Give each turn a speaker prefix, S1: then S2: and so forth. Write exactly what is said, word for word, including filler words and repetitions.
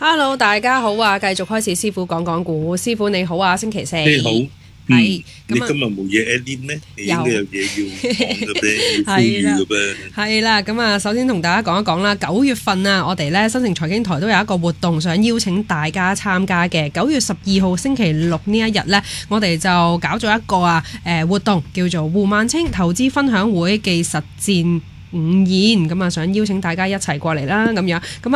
S1: Hello， 大家好啊！繼續開始師傅講講股，師傅你好啊，星期四。
S2: 你好，
S1: 係、
S2: 嗯、
S1: 咁
S2: 你今日冇嘢 edit 咩？你應該有嘢要講嘅咩？要呼籲嘅咩？
S1: 係啦，咁啊，首先同大家講一講啦。九月份啊，我哋咧新城財經台都有一個活動，想邀請大家參加嘅。九月十二號星期六呢一日咧，我哋就搞咗一個啊，誒、呃、活動，叫做胡萬清投資分享會暨實戰午宴，咁啊，想邀請大家一齊過嚟啦，咁樣咁啊。